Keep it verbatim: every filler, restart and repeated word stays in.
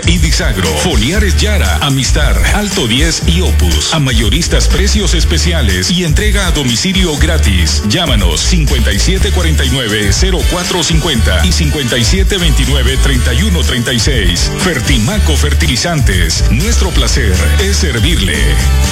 y Disagro. Foliares Yara, Amistar, Alto diez y Opus. A mayoristas precios especiales y entrega a domicilio gratis. Llámanos cincuenta y siete cuarenta y nueve cero cuatro cincuenta y cincuenta y siete veintinueve treinta y uno treinta y seis. Fertimaco Fertilizantes. Nuestro placer es servirle.